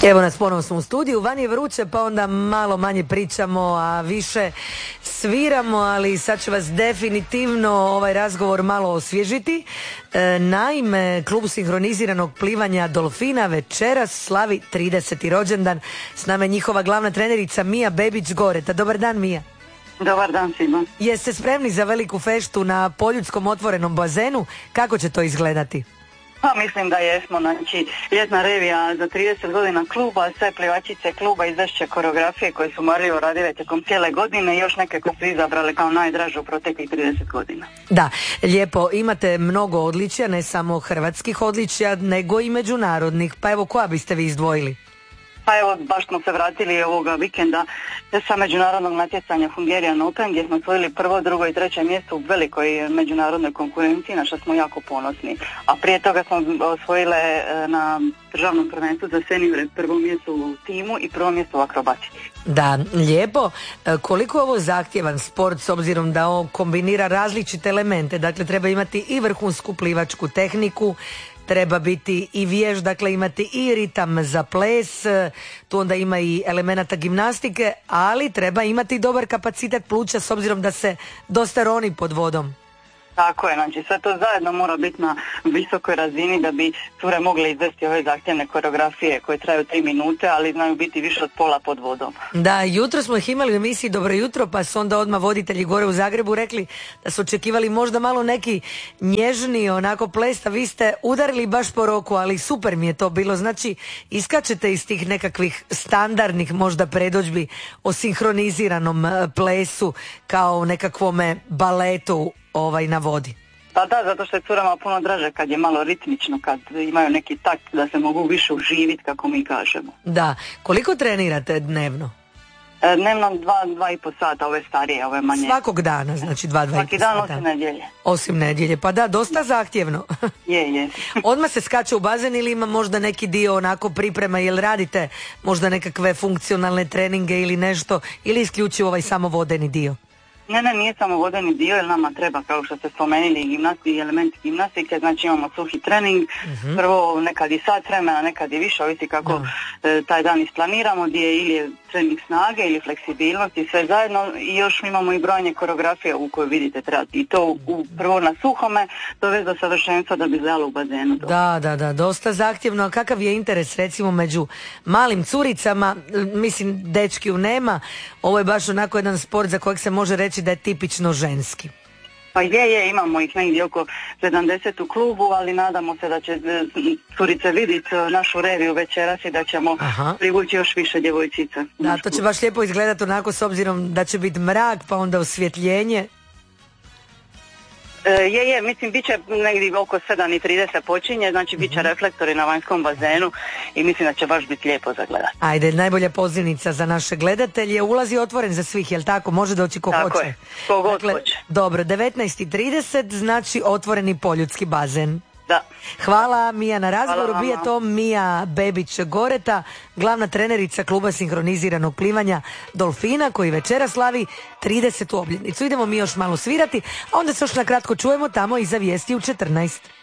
Evo nas, ponovno smo u studiju, van je vruće pa onda malo manje pričamo, a više sviramo, ali sad će vas definitivno ovaj razgovor malo osvježiti. Naime, klub sinhroniziranog plivanja Dolfina večeras slavi 30. rođendan. S nama je njihova glavna trenerica Mija Bebić-Goreta. Dobar dan, Mija. Dobar dan svima. Jeste spremni za veliku feštu na Poljudskom otvorenom bazenu? Kako će to izgledati? Pa mislim da jesmo, znači ljetna revija za 30 godina kluba, sve plivačice kluba izvešće koreografije koje su marljivo radile tijekom cijele godine i još neke koje su izabrali kao najdraže u proteklih 30 godina. Da, lijepo, imate mnogo odličja, ne samo hrvatskih odličja, nego i međunarodnih, pa evo koja biste vi izdvojili? Pa evo, baš smo se vratili ovoga vikenda sa međunarodnog natjecanja Hungarian Open gdje smo osvojili prvo, drugo i treće mjesto u velikoj međunarodnoj konkurenciji, na što smo jako ponosni. A prije toga smo osvojile na državnom prvenstvu za seniore prvo mjesto u timu i prvo mjesto u akrobatici. Da, lijepo. Koliko je ovo zahtjevan sport s obzirom da on kombinira različite elemente, dakle treba imati i vrhunsku plivačku tehniku, treba biti i vješ, dakle imati i ritam za ples, tu onda ima i elemenata gimnastike, ali treba imati dobar kapacitet pluća s obzirom da se dosta roni pod vodom. Tako je, znači sve to zajedno mora biti na visokoj razini da bi cure mogle izvesti ove zahtjevne koreografije koje traju 3 minute, ali znaju biti više od pola pod vodom. Da, jutro smo ih imali u emisiji Dobro jutro, pa su onda odmah voditelji gore u Zagrebu rekli da su očekivali možda malo neki nježniji onako ples, a vi ste udarili baš po roku, ali super mi je to bilo. Znači, iskačete iz tih nekakvih standardnih možda predodžbi o sinhroniziranom plesu kao u nekakvome baletu na vodi. Pa da, zato što je curama puno draže kad je malo ritmično, kad imaju neki takt da se mogu više uživiti, kako mi kažemo. Da, koliko trenirate dnevno? Dnevno 2,5 sata, ove starije, ove manje. Svakog dana, znači 2,5 sata. Svaki dan osim nedjelje. Osim nedjelje, pa da, dosta zahtjevno. Je. Odmah se skače u bazen ili ima možda neki dio onako priprema, jel radite možda nekakve funkcionalne treninge ili nešto, ili isključivo ovaj samo vodeni dio? Ne, nije samo vodeni dio, jer nama treba, kao što ste spomenuli, i elementi gimnastike, znači imamo suhi trening, prvo nekad i sat vremena, nekad i više, ovisi kako taj dan isplaniramo, gdje je ili je trening snage ili fleksibilnost i sve zajedno, i još imamo i brojanje koreografije u kojoj vidite trebati i to prvo na suhome, dovesti do savršenstva da bi zajalo u bazenu. Da, dosta zahtjevno. A kakav je interes recimo među malim curicama, mislim dečkiju nema, ovo je baš onako jedan sport za kojeg se može reći da je tipično ženski. Pa je, imamo ih negdje oko 70 u klubu, ali nadamo se da će curice vidjeti našu reviju večeras i da ćemo privući još više djevojčica. Da, to će baš lijepo izgledati onako s obzirom da će biti mrak, pa onda osvjetljenje. Mislim, bit će negdje oko 7:30 počinje, znači bit će reflektori na vanjskom bazenu i mislim da će baš biti lijepo za gledati. Ajde, najbolja pozivnica za naše gledatelje, ulaz je otvoren za svih, jel tako? Može doći ko tako hoće. Je, ko god hoće. Dobro, 19:30 znači otvoreni Poljudski bazen. Da. Hvala Mija na razgovoru, bio to Mija Bebić-Goreta, glavna trenerica kluba sinhroniziranog plivanja Dolfina koji večera slavi 30. obljetnicu. Idemo mi još malo svirati, a onda se još na kratko čujemo tamo iza vijesti u 14.